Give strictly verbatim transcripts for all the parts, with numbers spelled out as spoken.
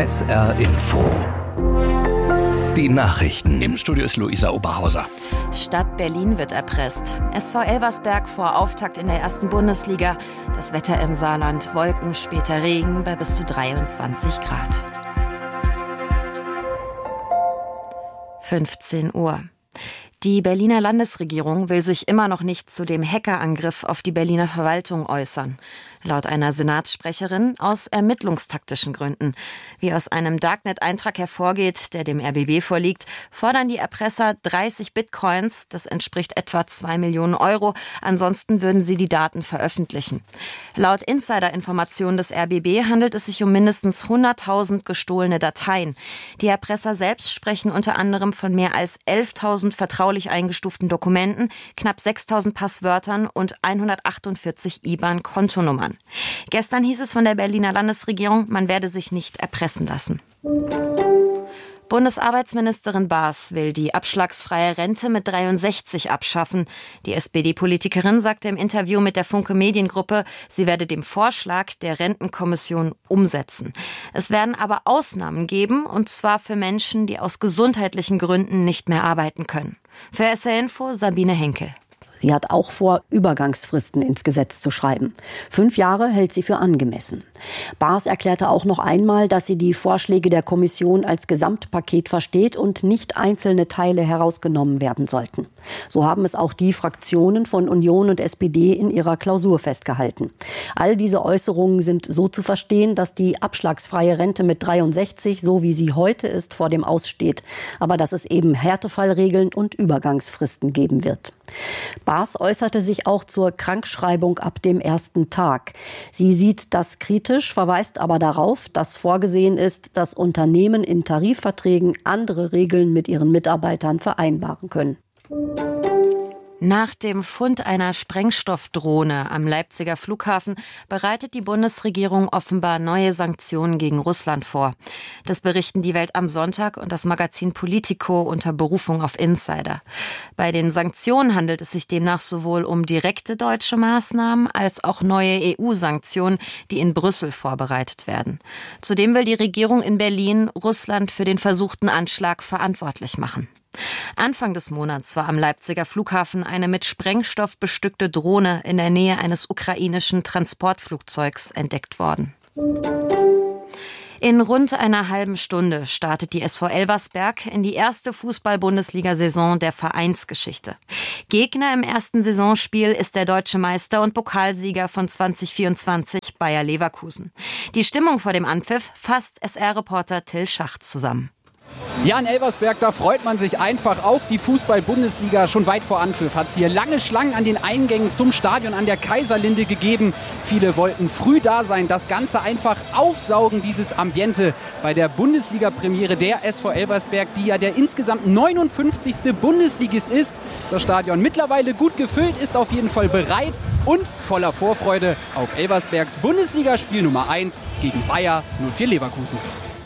S R Info. Die Nachrichten. Im Studio ist Luisa Oberhauser. Stadt Berlin wird erpresst. S V Elversberg vor Auftakt in der ersten Bundesliga. Das Wetter im Saarland: Wolken, später Regen bei bis zu dreiundzwanzig Grad. fünfzehn Uhr. Die Berliner Landesregierung will sich immer noch nicht zu dem Hackerangriff auf die Berliner Verwaltung äußern. Laut einer Senatssprecherin aus ermittlungstaktischen Gründen. Wie aus einem Darknet-Eintrag hervorgeht, der dem R B B vorliegt, fordern die Erpresser dreißig Bitcoins, das entspricht etwa zwei Millionen Euro, ansonsten würden sie die Daten veröffentlichen. Laut Insider-Informationen des R B B handelt es sich um mindestens hunderttausend gestohlene Dateien. Die Erpresser selbst sprechen unter anderem von mehr als elftausend vertraulich eingestuften Dokumenten, knapp sechstausend Passwörtern und hundertachtundvierzig I B A N-Kontonummern. Gestern hieß es von der Berliner Landesregierung, man werde sich nicht erpressen lassen. Bundesarbeitsministerin Baas will die abschlagsfreie Rente mit dreiundsechzig abschaffen. Die S P D-Politikerin sagte im Interview mit der Funke Mediengruppe, sie werde den Vorschlag der Rentenkommission umsetzen. Es werden aber Ausnahmen geben, und zwar für Menschen, die aus gesundheitlichen Gründen nicht mehr arbeiten können. Für S R Info Sabine Henkel. Sie hat auch vor, Übergangsfristen ins Gesetz zu schreiben. Fünf Jahre hält sie für angemessen. Baas erklärte auch noch einmal, dass sie die Vorschläge der Kommission als Gesamtpaket versteht und nicht einzelne Teile herausgenommen werden sollten. So haben es auch die Fraktionen von Union und S P D in ihrer Klausur festgehalten. All diese Äußerungen sind so zu verstehen, dass die abschlagsfreie Rente mit dreiundsechzig, so wie sie heute ist, vor dem Aus steht. Aber dass es eben Härtefallregeln und Übergangsfristen geben wird. Baas äußerte sich auch zur Krankschreibung ab dem ersten Tag. Sie sieht das kritisch, verweist aber darauf, dass vorgesehen ist, dass Unternehmen in Tarifverträgen andere Regeln mit ihren Mitarbeitern vereinbaren können. Nach dem Fund einer Sprengstoffdrohne am Leipziger Flughafen bereitet die Bundesregierung offenbar neue Sanktionen gegen Russland vor. Das berichten die Welt am Sonntag und das Magazin Politico unter Berufung auf Insider. Bei den Sanktionen handelt es sich demnach sowohl um direkte deutsche Maßnahmen als auch neue E U-Sanktionen, die in Brüssel vorbereitet werden. Zudem will die Regierung in Berlin Russland für den versuchten Anschlag verantwortlich machen. Anfang des Monats war am Leipziger Flughafen eine mit Sprengstoff bestückte Drohne in der Nähe eines ukrainischen Transportflugzeugs entdeckt worden. In rund einer halben Stunde startet die S V Elversberg in die erste Fußball-Bundesliga-Saison der Vereinsgeschichte. Gegner im ersten Saisonspiel ist der deutsche Meister und Pokalsieger von zwanzig vierundzwanzig, Bayer Leverkusen. Die Stimmung vor dem Anpfiff fasst S R-Reporter Till Schacht zusammen. Ja, in Elversberg, da freut man sich einfach auf die Fußball-Bundesliga. Schon weit vor Anpfiff hat es hier lange Schlangen an den Eingängen zum Stadion an der Kaiserlinde gegeben. Viele wollten früh da sein, das Ganze einfach aufsaugen, dieses Ambiente bei der Bundesliga-Premiere der S V Elversberg, die ja der insgesamt neunundfünfzigste Bundesligist ist. Das Stadion mittlerweile gut gefüllt, ist auf jeden Fall bereit und voller Vorfreude auf Elversbergs Bundesligaspiel Nummer eins gegen Bayer null vier Leverkusen.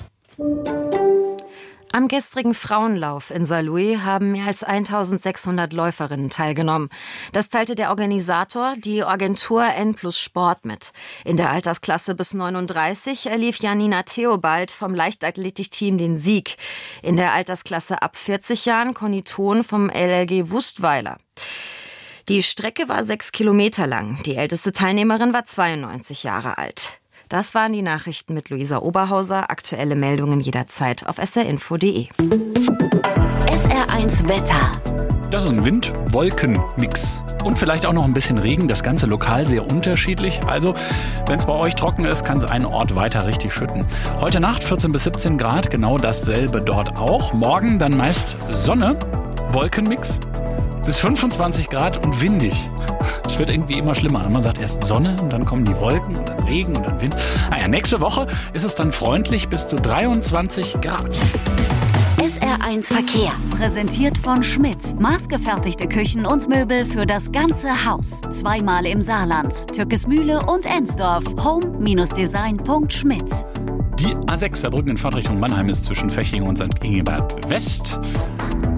Am gestrigen Frauenlauf in Saarlouis haben mehr als eintausendsechshundert Läuferinnen teilgenommen. Das teilte der Organisator, die Agentur N plus Sport, mit. In der Altersklasse bis neununddreißig erlief Janina Theobald vom Leichtathletikteam den Sieg. In der Altersklasse ab vierzig Jahren Conny Thon vom L L G Wustweiler. Die Strecke war sechs Kilometer lang. Die älteste Teilnehmerin war zweiundneunzig Jahre alt. Das waren die Nachrichten mit Luisa Oberhauser. Aktuelle Meldungen jederzeit auf s r info punkt d e. S R eins Wetter. Das ist ein Wind-Wolken-Mix. Und vielleicht auch noch ein bisschen Regen. Das Ganze lokal sehr unterschiedlich. Also, wenn es bei euch trocken ist, kann es einen Ort weiter richtig schütten. Heute Nacht vierzehn bis siebzehn Grad, genau dasselbe dort auch. Morgen dann meist Sonne, Wolkenmix bis fünfundzwanzig Grad und windig. Es wird irgendwie immer schlimmer. Man sagt erst Sonne und dann kommen die Wolken und dann Regen und dann Wind. Naja, nächste Woche ist es dann freundlich bis zu dreiundzwanzig Grad. S R eins Verkehr. Präsentiert von Schmidt. Maßgefertigte Küchen und Möbel für das ganze Haus. Zweimal im Saarland. Türkesmühle und Ensdorf. home Design Punkt schmidt. Die A sechs Saarbrücken in Fahrtrichtung Mannheim ist zwischen Feching und Sankt Ingbert West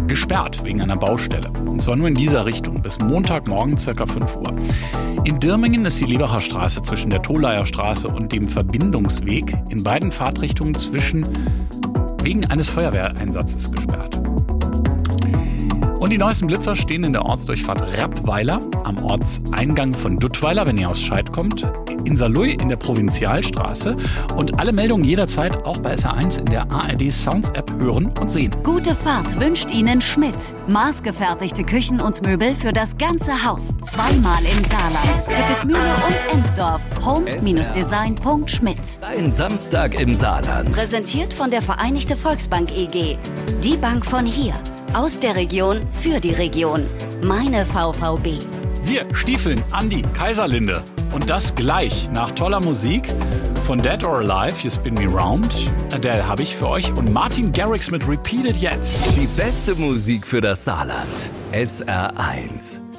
gesperrt wegen einer Baustelle. Und zwar nur in dieser Richtung bis Montagmorgen ca. fünf Uhr. In Dirmingen ist die Lebacher Straße zwischen der Tolaer Straße und dem Verbindungsweg in beiden Fahrtrichtungen zwischen wegen eines Feuerwehreinsatzes gesperrt. Und die neuesten Blitzer stehen in der Ortsdurchfahrt Rappweiler am Ortseingang von Duttweiler, wenn ihr aus Scheid kommt, in Saarlouis in der Provinzialstraße und alle Meldungen jederzeit auch bei S R eins in der A R D Sound App hören und sehen. Gute Fahrt wünscht Ihnen Schmidt. Maßgefertigte Küchen und Möbel für das ganze Haus. Zweimal im Saarland. Türkesmühle und Ensdorf. home Bindestrich design Punkt schmidt. Ein Samstag im Saarland. Präsentiert von der Vereinigte Volksbank E G. Die Bank von hier. Aus der Region für die Region. Meine V V B. Wir stiefeln an die Kaiserlinde. Und das gleich nach toller Musik von Dead or Alive, You Spin Me Round. Adele habe ich für euch und Martin Garrix mit Repeat It jetzt. Die beste Musik für das Saarland. S R eins.